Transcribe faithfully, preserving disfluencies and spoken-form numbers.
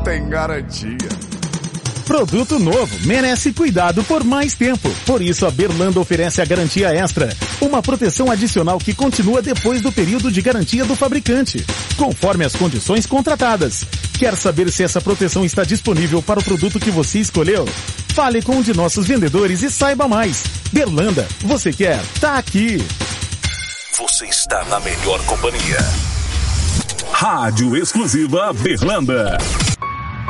tem garantia. Produto novo merece cuidado por mais tempo. Por isso, a Berlanda oferece a garantia extra, uma proteção adicional que continua depois do período de garantia do fabricante, conforme as condições contratadas. Quer saber se essa proteção está disponível para o produto que você escolheu? Fale com um de nossos vendedores e saiba mais. Berlanda, você quer? Tá aqui. Você está na melhor companhia. Rádio Exclusiva Berlanda.